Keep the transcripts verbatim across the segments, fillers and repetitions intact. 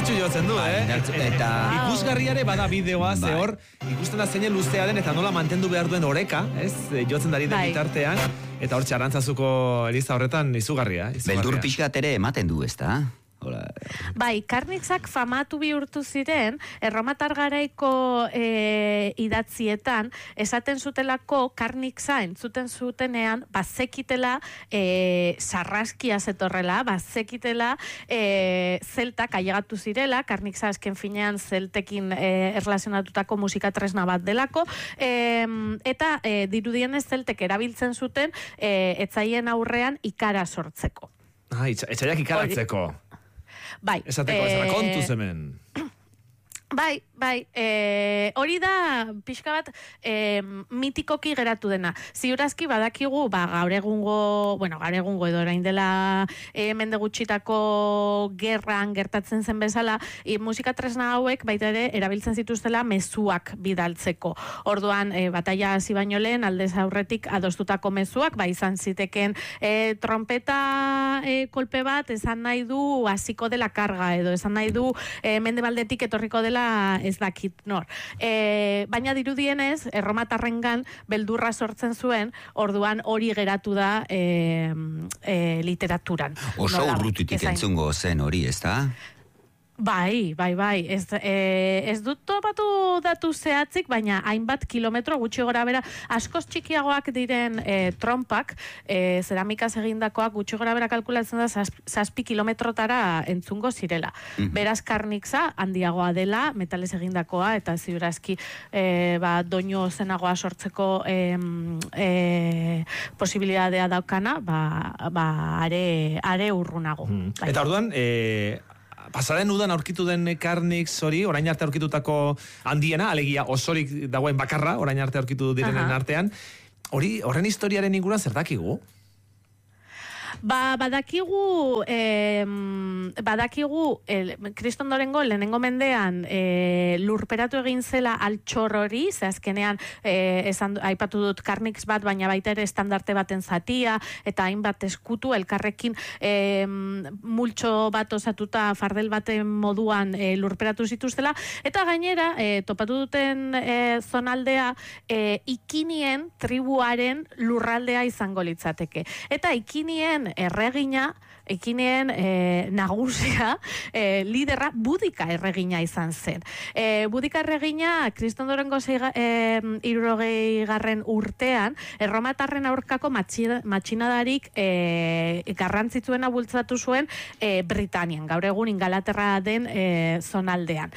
indartxu jotzen du, eh? Indartxu, eta... Ikusgarriare bada bideoa, ze hor, ikusten da zeinen luzea den, eta nola mantendu behar duen oreka, ez? Jotzen dari den bitartean, eta hor Arantzazuko eliza horretan izugarria. Beldur pixkat ere ematen du, ez da? Bai, Karnixak famatu bihurtu ziren, erromatar garaiko e, idatzietan, esaten zutelako Karnixa entzuten zutenean, bazekitela e, sarraskia zetorrela, bazekitela e, zeltak ailegatu zirela, Karnixa esken finean zeltekin e, erlazionatutako musika tresna bat delako, e, eta e, dirudienez zeltek erabiltzen zuten e, etzaien aurrean ikara sortzeko. Ah, etxaiak ikaratzeko. Bai. Esateko, ez da, kontuz hemen. Bai, bai, e, hori da pixka bat e, mitikoki geratu dena. Ziurazki badakigu, ba, gaur egungo, bueno, gaur egungo edo orain dela e, mende gutxitako gerran gertatzen zen bezala, e, musika tresna hauek baita ere erabiltzen zituztela mezuak bidaltzeko. Orduan, e, bataia hasi baino lehen, aldez aurretik adostutako mezuak, ba, izan ziteken e, trompeta e, kolpe bat, esan nahi du hasiko dela karga, edo esan nahi du e, mende baldetik etorriko dela ez dakit nor. E, baina dirudienez, erromatarrengan beldurra sortzen zuen, orduan hori geratu da e, e, literaturan. Oso urrutitik entzungo zen hori, ez da? Bai, bai, bai. Ez, e, ez dut topatu datu zehatzik, baina hainbat kilometro gutxi gora bera, askoz txikiagoak diren e, trompak, e, zeramikaz egindakoak gutxi gora bera kalkulatzen da zazpi kilometrotara entzungo zirela. Mm-hmm. Beraz Karnixa handiagoa dela, metalez egindakoa, eta ziurazki e, ba, doinu zenagoa sortzeko e, e, posibilidadea daukana, ba, ba, are, are urrunago. Mm. Bai. Eta orduan, e... pasaren udan aurkitu den Karnix hori, orain arte aurkitutako handiena, alegia osorik dagoen bakarra, orain arte aurkitu direnen Aha. artean, hori, horren historiaren inguruan zer dakigu? Ba, badakigu, eh, badakigu, eh, Kristondorengo lehenengo mendean eh, lurperatu egin zela altxor hori, ze azkenean eh, esan, aipatu dut Karnix bat, baina baita ere estandarte baten zatia, eta hainbat eskutu, elkarrekin eh, multxo bat osatuta fardel baten moduan eh, lurperatu zituztela, eta gainera, eh, topatu duten eh, zonaldea, eh, ikinien tribuaren lurraldea izango litzateke. Eta ikinien erregina, ekineen e, nagusia, e, liderra Budika erregina izan zen. E, Budika erregina, Kristondorengo e, irurogei garren urtean, erromatarren aurkako matxinadarik e, garrantzitsuena bultzatu zuen e, Britanian, gaur egun Ingalaterra den e, zonaldean.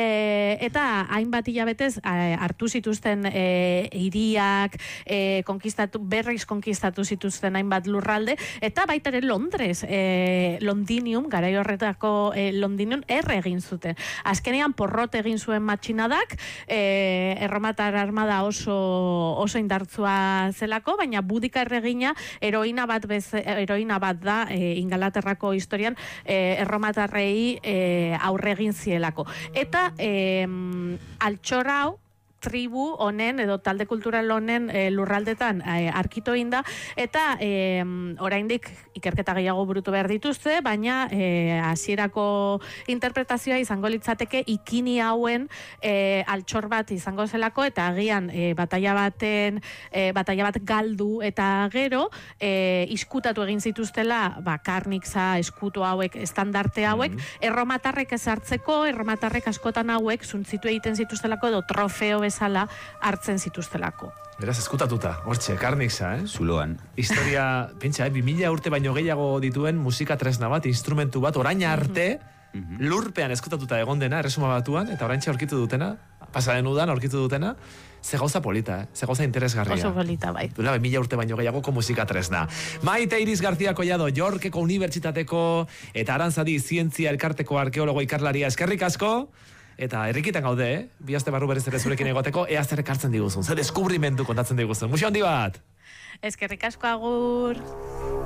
E, eta hainbat hilabetez e, hartu zituzten e, hiriak, e, konkistatu, berriz konkistatu zituzten hainbat lurralde, eta baita ere Londres, eh, Londinium, garai horretako eh, Londinium erre egin zuten. Azkenean porrot egin zuen matxinadak, eh, erromatar armada oso, oso indartzua zelako, baina Budika erregina heroina bat, bez, heroina bat da eh, Ingalaterrako historian eh, erromatarrei eh, aurre egin zielako. Eta eh, altxor hau, tribu honen edo talde kultural honen e, lurraldetan e, arkito inda, eta e, oraindik ikerketa gehiago burutu behar dituzte, baina e, hasierako interpretazioa izango litzateke ikini hauen e, altxor bat izango zelako, eta agian e, bataia baten e, bataia bat galdu, eta gero e, iskutatu egin zituztela ba, Karnixa, eskutu hauek, estandarte hauek, mm-hmm. erromatarrek ezartzeko, erromatarrek askotan hauek zuntzitu egiten zituztelako edo trofeo bezala hartzen zituztelako. Beraz, eskutatuta, hortxe, Karnixa, eh? Zuloan. Historia, pentsa, eh? bi mila urte baino gehiago dituen musika tresna bat, instrumentu bat, orain arte, mm-hmm. lurpean eskutatuta egon dena, erresuma batuan, eta oraintxe aurkitu dutena, pasaren udan aurkitu dutena, ze gauza polita, eh? ze gauza interesgarria. Oso polita, bai. Duela, bi mila urte baino gehiagoko musika tresna. Maite Iris García Collado, Yorkeko Unibertsitateko eta Arantzadi Zientzia Elkarteko arkeologo ikerlaria, eskerrik asko. Eta herrikitan gaude, eh? Bi aste barru berriz ere zurekin egoteko, ea zer ekartzen diguzun, zer deskubrimendu kontatzen diguzun. Muxo handi bat! Eskerrik asko, agur!